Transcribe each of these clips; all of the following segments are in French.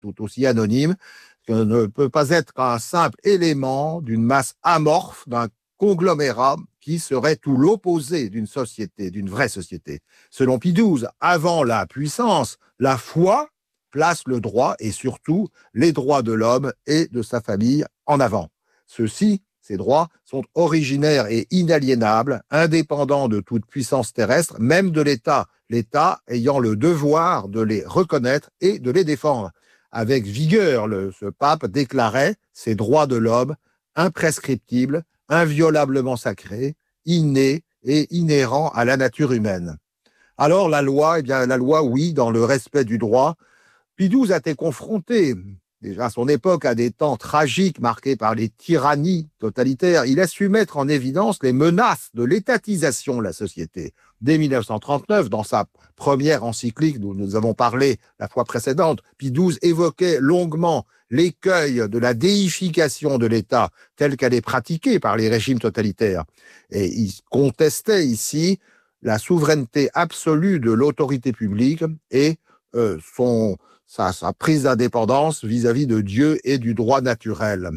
tout aussi anonyme, ne peut pas être qu'un simple élément d'une masse amorphe, d'un conglomérat qui serait tout l'opposé d'une société, d'une vraie société. Selon Pie XII, avant la puissance, la foi place le droit et surtout les droits de l'homme et de sa famille en avant. Ces droits, sont originaires et inaliénables, indépendants de toute puissance terrestre, même de l'État, l'État ayant le devoir de les reconnaître et de les défendre. Avec vigueur, ce pape déclarait ces droits de l'homme imprescriptibles, inviolablement sacrés, innés et inhérents à la nature humaine. Alors la loi, oui, dans le respect du droit, Pie XII a été confronté, déjà à son époque, à des temps tragiques marqués par les tyrannies totalitaires. Il a su mettre en évidence les menaces de l'étatisation de la société. Dès 1939, dans sa première encyclique dont nous avons parlé la fois précédente, Pie XII évoquait longuement l'écueil de la déification de l'État telle qu'elle est pratiquée par les régimes totalitaires. Et il contestait ici la souveraineté absolue de l'autorité publique et sa prise d'indépendance vis-à-vis de Dieu et du droit naturel.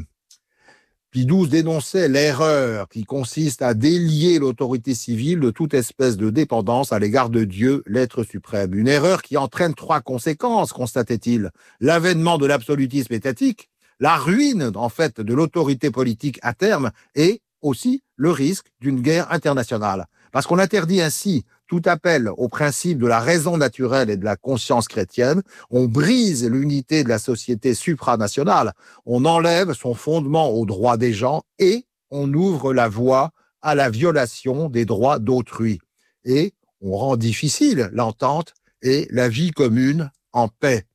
Pie XII dénonçait l'erreur qui consiste à délier l'autorité civile de toute espèce de dépendance à l'égard de Dieu, l'être suprême. Une erreur qui entraîne 3 conséquences, constatait-il. L'avènement de l'absolutisme étatique, la ruine, en fait, de l'autorité politique à terme et aussi le risque d'une guerre internationale. Parce qu'on interdit ainsi tout appel au principe de la raison naturelle et de la conscience chrétienne, on brise l'unité de la société supranationale, on enlève son fondement aux droits des gens et on ouvre la voie à la violation des droits d'autrui. Et on rend difficile l'entente et la vie commune en paix.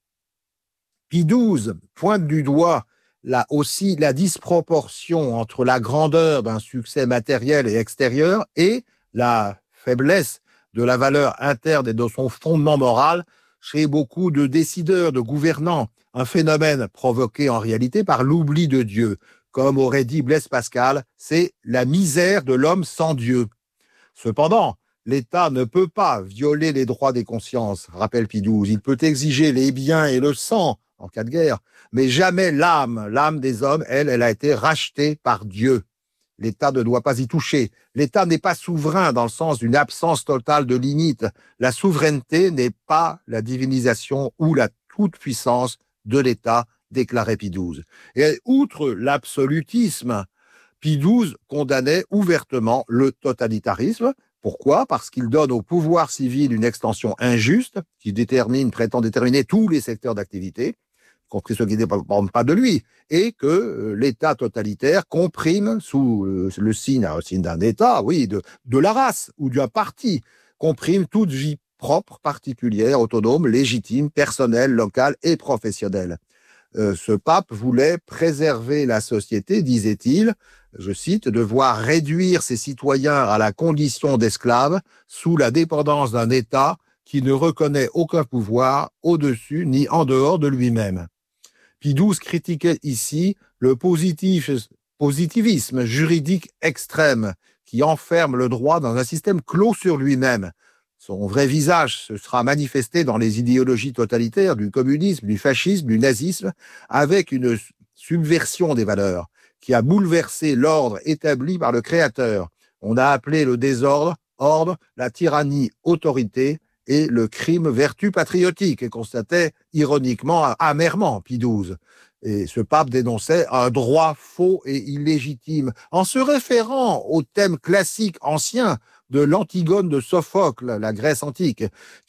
Pie XII pointe du doigt là aussi la disproportion entre la grandeur d'un succès matériel et extérieur et la faiblesse de la valeur interne et de son fondement moral chez beaucoup de décideurs, de gouvernants, un phénomène provoqué en réalité par l'oubli de Dieu. Comme aurait dit Blaise Pascal, c'est la misère de l'homme sans Dieu. Cependant, l'État ne peut pas violer les droits des consciences, rappelle Pie XII. Il peut exiger les biens et le sang en cas de guerre, mais jamais l'âme. L'âme des hommes, elle a été rachetée par Dieu. L'État ne doit pas y toucher. L'État n'est pas souverain dans le sens d'une absence totale de limite. La souveraineté n'est pas la divinisation ou la toute-puissance de l'État, déclarait Pie XII. Et outre l'absolutisme, Pie XII condamnait ouvertement le totalitarisme. Pourquoi ? Parce qu'il donne au pouvoir civil une extension injuste qui prétend déterminer tous les secteurs d'activité, compris ceux qui ne dépendent pas de lui, et que l'État totalitaire comprime sous le signe d'un État, oui, de la race ou d'un parti, comprime toute vie propre, particulière, autonome, légitime, personnelle, locale et professionnelle. Ce pape voulait préserver la société, disait-il, je cite, devoir réduire ses citoyens à la condition d'esclaves sous la dépendance d'un État qui ne reconnaît aucun pouvoir au-dessus ni en dehors de lui-même. Pie XII critiquait ici le positivisme juridique extrême qui enferme le droit dans un système clos sur lui-même. Son vrai visage se sera manifesté dans les idéologies totalitaires du communisme, du fascisme, du nazisme, avec une subversion des valeurs qui a bouleversé l'ordre établi par le Créateur. On a appelé le désordre ordre, la tyrannie autorité, et le crime vertu patriotique, et constatait ironiquement, amèrement, Pie XII. Et ce pape dénonçait un droit faux et illégitime, en se référant au thème classique ancien de l'Antigone de Sophocle, la Grèce antique,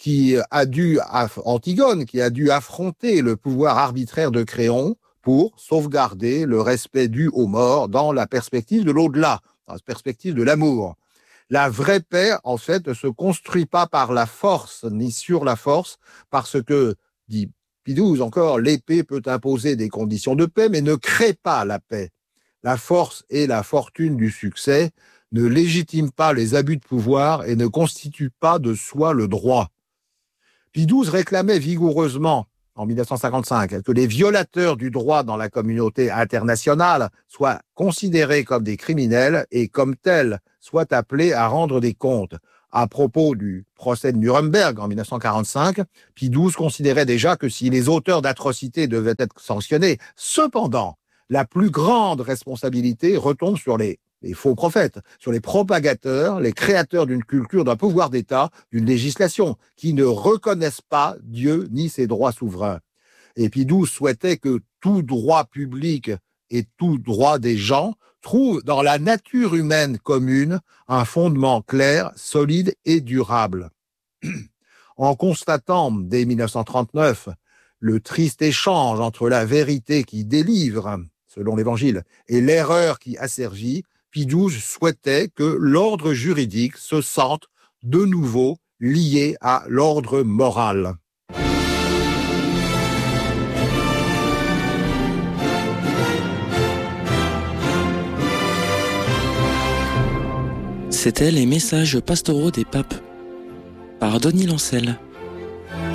Antigone, qui a dû affronter le pouvoir arbitraire de Créon pour sauvegarder le respect dû aux morts dans la perspective de l'au-delà, dans la perspective de l'amour. La vraie paix, en fait, ne se construit pas par la force, ni sur la force, parce que, dit Pie XII encore, l'épée peut imposer des conditions de paix, mais ne crée pas la paix. La force et la fortune du succès ne légitiment pas les abus de pouvoir et ne constituent pas de soi le droit. Pie XII réclamait vigoureusement, en 1955, que les violateurs du droit dans la communauté internationale soient considérés comme des criminels et comme tels soient appelés à rendre des comptes. À propos du procès de Nuremberg en 1945, Pie XII considérait déjà que si les auteurs d'atrocités devaient être sanctionnés, cependant, la plus grande responsabilité retombe sur les faux prophètes, sur les propagateurs, les créateurs d'une culture, d'un pouvoir d'État, d'une législation, qui ne reconnaissent pas Dieu ni ses droits souverains. Et Pie XII souhaitait que tout droit public et tout droit des gens trouve dans la nature humaine commune un fondement clair, solide et durable. En constatant, dès 1939, le triste échange entre la vérité qui délivre, selon l'Évangile, et l'erreur qui asservit, Pie XII souhaitait que l'ordre juridique se sente de nouveau lié à l'ordre moral. C'étaient les messages pastoraux des papes par Denis Lancel.